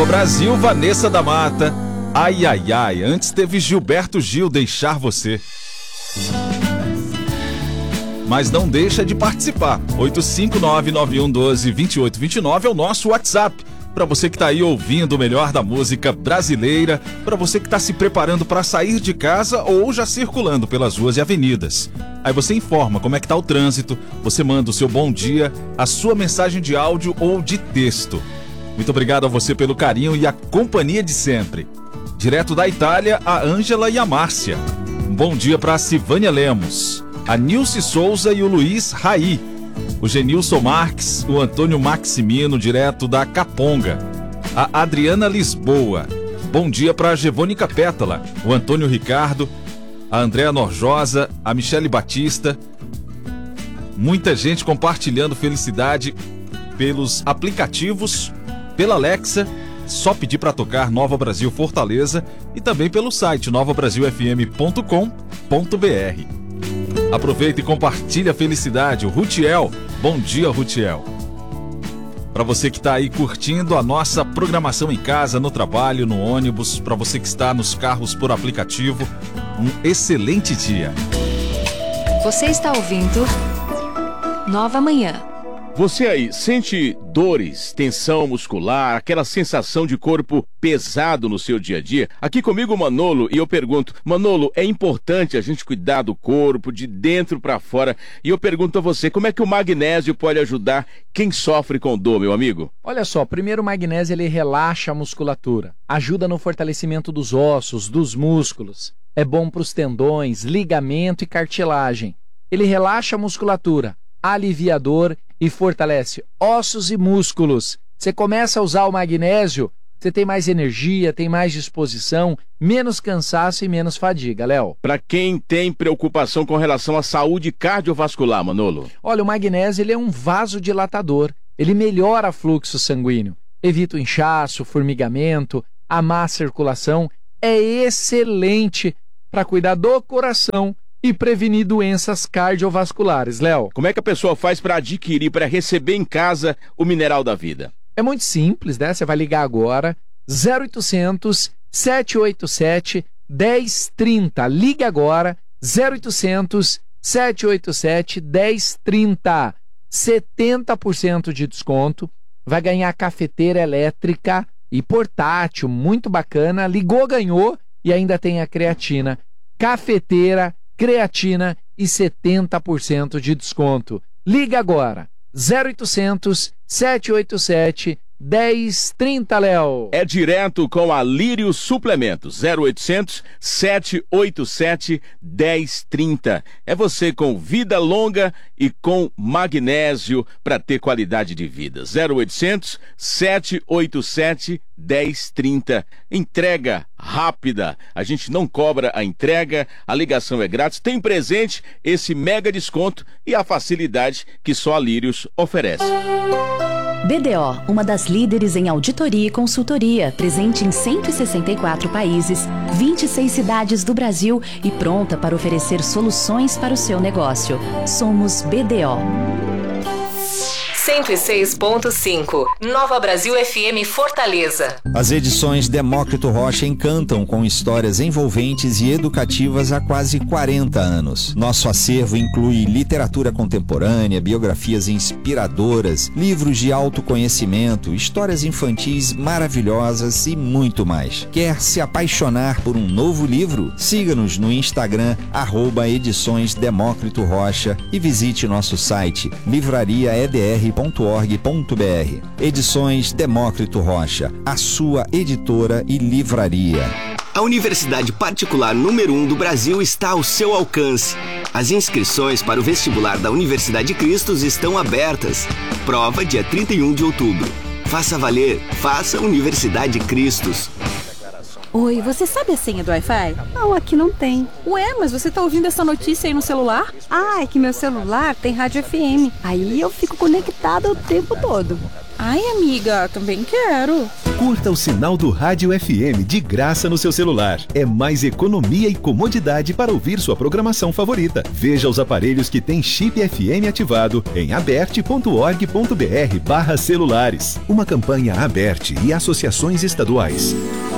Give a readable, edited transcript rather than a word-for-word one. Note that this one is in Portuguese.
O Brasil, Vanessa da Mata. Ai, ai, ai, antes teve Gilberto Gil, Deixar Você. Mas não deixa de participar. 859-9112-2829 é o nosso WhatsApp. Para você que está aí ouvindo o melhor da música brasileira, para você que está se preparando para sair de casa ou já circulando pelas ruas e avenidas. Aí você informa como é que tá o trânsito, você manda o seu bom dia, a sua mensagem de áudio ou de texto. Muito obrigado a você pelo carinho e a companhia de sempre. Direto da Itália, a Ângela e a Márcia. Um bom dia para a Silvânia Lemos, a Nilce Souza e o Luiz Raí. O Genilson Marques, o Antônio Maximino, direto da Caponga. A Adriana Lisboa. Bom dia para a Gevônica Pétala, o Antônio Ricardo, a Andréa Norjosa, a Michele Batista. Muita gente compartilhando felicidade pelos aplicativos, pela Alexa, só pedir para tocar Nova Brasil Fortaleza e também pelo site novabrasilfm.com.br. Aproveita e compartilha a felicidade. O Rutiel, bom dia, Rutiel. Para você que está aí curtindo a nossa programação em casa, no trabalho, no ônibus, para você que está nos carros por aplicativo, um excelente dia. Você está ouvindo Nova Manhã. Você aí sente dores, tensão muscular, aquela sensação de corpo pesado no seu dia a dia? Aqui comigo o Manolo, e eu pergunto, Manolo, é importante a gente cuidar do corpo de dentro para fora? E eu pergunto a você, como é que o magnésio pode ajudar quem sofre com dor, meu amigo? Olha só, primeiro o magnésio ele relaxa a musculatura, ajuda no fortalecimento dos ossos, dos músculos, é bom para os tendões, ligamento e cartilagem. Ele relaxa a musculatura, alivia a dor e fortalece ossos e músculos. Você começa a usar o magnésio, você tem mais energia, tem mais disposição, menos cansaço e menos fadiga, Léo. Para quem tem preocupação com relação à saúde cardiovascular, Manolo? Olha, o magnésio ele é um vasodilatador, ele melhora o fluxo sanguíneo, evita o inchaço, formigamento, a má circulação, é excelente para cuidar do coração e prevenir doenças cardiovasculares, Léo. Como é que a pessoa faz para adquirir, para receber em casa o Mineral da Vida? É muito simples, né? Você vai ligar agora, 0800 787 1030. Ligue agora, 0800 787 1030. 70% de desconto. Vai ganhar cafeteira elétrica e portátil, muito bacana. Ligou, ganhou e ainda tem a creatina. Cafeteira, creatina e 70% de desconto. Liga agora, 0800 787 1030, Léo. É direto com a Lírio Suplementos, 0800 787 1030. É você com vida longa e com magnésio para ter qualidade de vida. 0800 787 1030. Entrega rápida. A gente não cobra a entrega, a ligação é grátis, tem presente esse mega desconto e a facilidade que só a Lírios oferece. BDO, uma das líderes em auditoria e consultoria, presente em 164 países, 26 cidades do Brasil e pronta para oferecer soluções para o seu negócio. Somos BDO. 106.5 Nova Brasil FM Fortaleza. As edições Demócrito Rocha encantam com histórias envolventes e educativas há quase 40 anos. Nosso acervo inclui literatura contemporânea, biografias inspiradoras, livros de autoconhecimento, histórias infantis maravilhosas e muito mais. Quer se apaixonar por um novo livro? Siga-nos no Instagram, @edições Demócrito Rocha e visite nosso site livrariaedr.org.br. Edições Demócrito Rocha, a sua editora e livraria. A universidade particular número 1 do Brasil está ao seu alcance. As inscrições para o vestibular da Universidade Cristos estão abertas. Prova dia 31 de outubro. Faça valer, faça Universidade Cristos. Oi, você sabe a senha do Wi-Fi? Não, aqui não tem. Ué, mas você tá ouvindo essa notícia aí no celular? Ah, é que meu celular tem rádio FM. Aí eu fico conectada o tempo todo. Ai, amiga, também quero. Curta o sinal do Rádio FM de graça no seu celular. É mais economia e comodidade para ouvir sua programação favorita. Veja os aparelhos que têm chip FM ativado em aberte.org.br/celulares. Uma campanha Aberte e associações estaduais.